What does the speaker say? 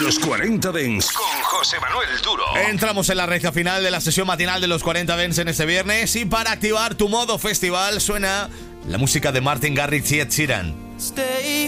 Los 40 Dents con José Manuel Duro. Entramos en la recta final de la sesión matinal de los 40 Dents en este viernes. Y para activar tu modo festival suena la música de Martin Garrix y Ed Sheeran. Stay